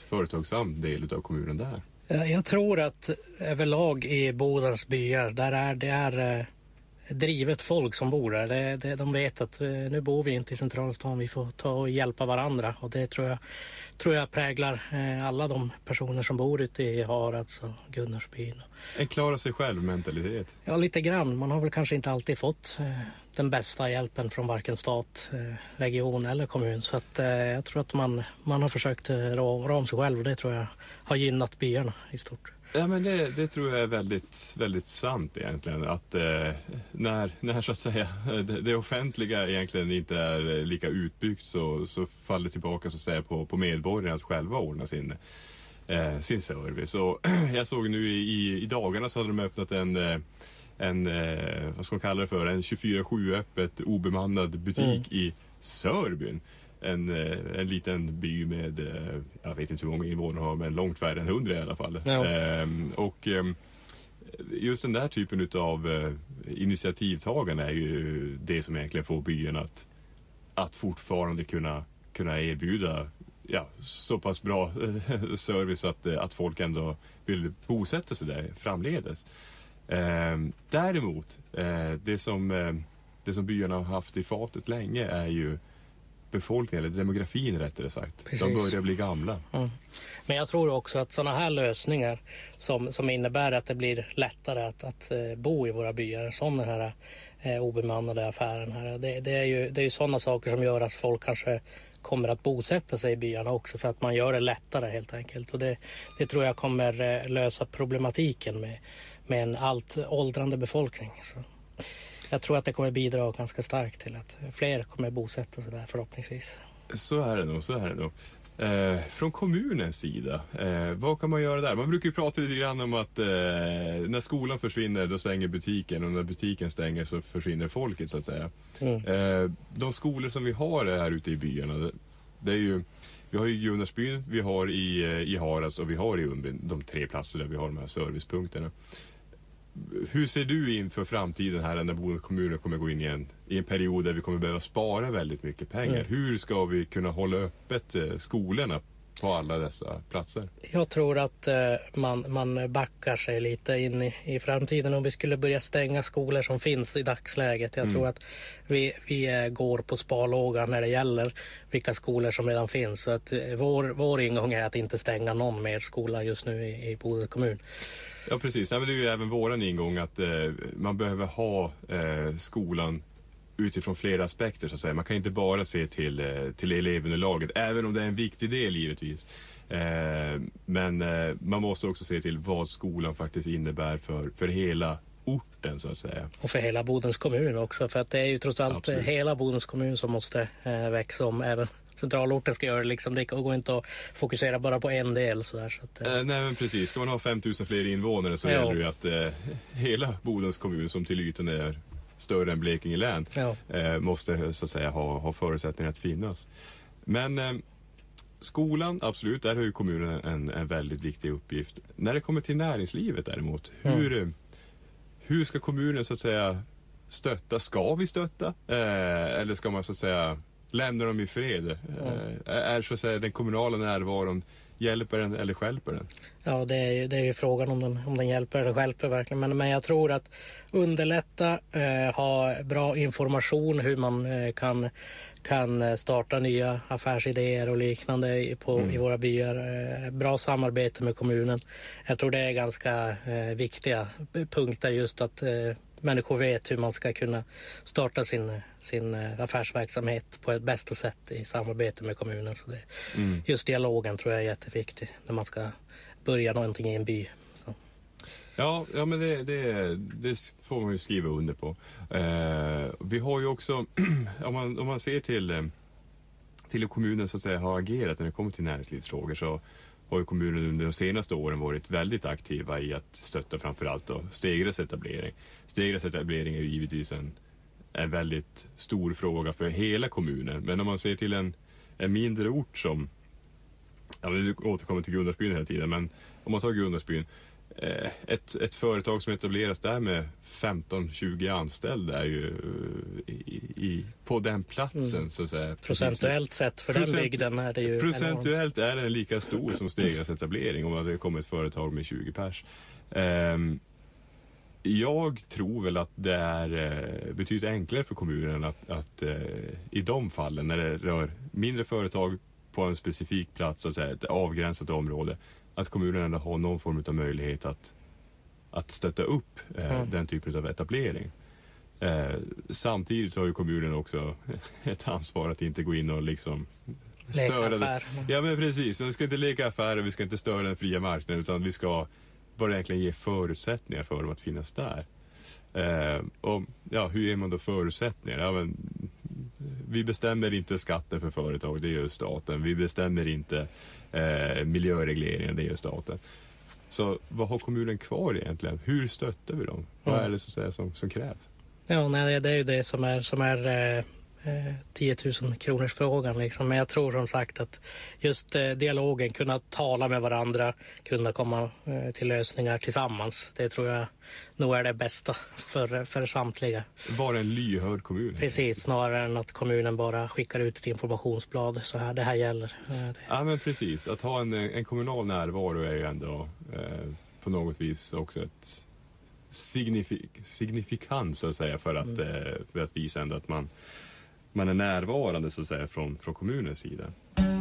företagsam del av kommunen där? Jag tror att överlag i Bodens byar, där det är drivet folk som bor där. De vet att nu bor vi inte i centralstan, vi får ta och hjälpa varandra. Och det tror jag präglar alla de personer som bor ute i Harads och Gunnarsbyn. En klara sig själv-mentalitet? Ja, lite grann. Man har väl kanske inte alltid fått den bästa hjälpen från varken stat, region eller kommun. Så att, jag tror att man har försökt rå om sig själv, och det tror jag har gynnat byarna i stort. Ja, men det tror jag är väldigt, väldigt sant egentligen, att när så att säga det offentliga egentligen inte är lika utbyggt, så faller tillbaka så att säga på medborgarna att själva ordna sin service. Och jag såg nu i dagarna så hade de öppnat en vad ska man kalla det för, en 24/7 öppet obemannad butik i Sörbyn. En liten by med, jag vet inte hur många invånare har, men långt färre än 100 i alla fall. Ja. Och just den där typen av initiativtagande är ju det som egentligen får byn att fortfarande kunna erbjuda så pass bra service att folk ändå vill bosätta sig där framledes. Däremot, det som byarna har haft i fatet länge är ju befolkningen, eller demografin rättare sagt. Precis. De börjar bli gamla. Mm. Men jag tror också att sådana här lösningar som innebär att det blir lättare att bo i våra byar, som den här obemannade affären här, det är ju sådana saker som gör att folk kanske kommer att bosätta sig i byarna också, för att man gör det lättare helt enkelt. Och det tror jag kommer lösa problematiken med en allt åldrande befolkning. Så jag tror att det kommer bidra ganska starkt till att fler kommer bosätta sig där förhoppningsvis. Så är det nog. Från kommunens sida, vad kan man göra där? Man brukar ju prata lite grann om att när skolan försvinner, då stänger butiken, och när butiken stänger så försvinner folket så att säga. De skolor som vi har här ute i byarna, det är ju, vi har i Gunnarsbyn, vi har i Harads och vi har i Umbyn, de 3 platser där vi har de här servicepunkterna. Hur ser du inför framtiden här när Bodens kommun kommer gå in i en period där vi kommer behöva spara väldigt mycket pengar? Hur ska vi kunna hålla öppet skolorna på alla dessa platser? Jag tror att man backar sig lite in i framtiden om vi skulle börja stänga skolor som finns i dagsläget. Jag tror att vi går på sparlågan när det gäller vilka skolor som redan finns. Så att vår ingång är att inte stänga någon mer skola just nu i Bodens kommun. Ja, precis. Ja, men det är ju även våran ingång att man behöver ha skolan utifrån flera aspekter så att säga. Man kan inte bara se till elevunderlaget, även om det är en viktig del givetvis. Men man måste också se till vad skolan faktiskt innebär för hela orten så att säga. Och för hela Bodens kommun också, för att det är ju trots allt hela Bodens kommun som måste växa om. Även centralorten ska göra det liksom. Det går inte att fokusera bara på en del sådär. Så att, nej men precis, ska man ha 5 000 fler invånare så gäller det ju att hela Bodens kommun, som till ytan är större än Blekinge län, måste så att säga ha förutsättningar att finnas. Men skolan, absolut, där har ju kommunen en väldigt viktig uppgift. När det kommer till näringslivet däremot, hur ska kommunen så att säga stötta? Ska vi stötta? Eller ska man så att säga lämna dem i fred? Är så att säga den kommunala närvaron, hjälper den eller stjälper den? Ja, det är ju frågan om den hjälper eller stjälper verkligen. Men jag tror att underlätta, ha bra information hur man kan starta nya affärsidéer och liknande i våra byar. Bra samarbete med kommunen. Jag tror det är ganska viktiga punkter, just att människor vet hur man ska kunna starta sin affärsverksamhet på ett bästa sätt i samarbete med kommunen. Så just dialogen tror jag är jätteviktig när man ska börja någonting i en by. Så. Ja, men det får man ju skriva under på. Vi har ju också, om man ser till hur kommunen så att säga har agerat när det kommer till näringslivsfrågor, så har ju kommunen under de senaste åren varit väldigt aktiva i att stötta framförallt då Stegres etablering. Stegres etablering är ju givetvis en väldigt stor fråga för hela kommunen. Men om man ser till en mindre ort som, vi återkommer till Gunnarsbyn hela tiden, men om man tar Gunnarsbyn, ett företag som etableras där med 15-20 anställda är ju på den platsen så att säga. Procentuellt sett för den bygden är det ju procentuellt enormt. Är den lika stor som Stegas etablering om det kommer ett företag med 20 pers. Jag tror väl att det är betydligt enklare för kommunen att i de fallen när det rör mindre företag på en specifik plats, så att säga, ett avgränsat område, att kommunen ändå har någon form av möjlighet att stötta upp den typen av etablering. Samtidigt så har ju kommunen också ett ansvar att inte gå in och liksom störa det. Ja, men precis. Vi ska inte leka affärer, vi ska inte störa den fria marknaden, utan vi ska bara egentligen ge förutsättningar för dem att finnas där. Och ja, hur ger man då förutsättningar? Ja, men vi bestämmer inte skatten för företag, det gör staten. Vi bestämmer inte miljöregleringen, det gör staten. Så vad har kommunen kvar egentligen? Hur stöttar vi dem? Vad är det så att säga som krävs? Ja, nej, det är ju det som är 10 000 kronors frågan liksom. Men jag tror som sagt att just dialogen, kunna tala med varandra, kunna komma till lösningar tillsammans, det tror jag nog är det bästa för samtliga. Var en lyhörd kommun. Precis, snarare än att kommunen bara skickar ut ett informationsblad så här, det här gäller. Ja, men precis, att ha en kommunal närvaro är ju ändå på något vis också ett signifikant så att säga för att visa ändå att man är närvarande så att säga från kommunens sida.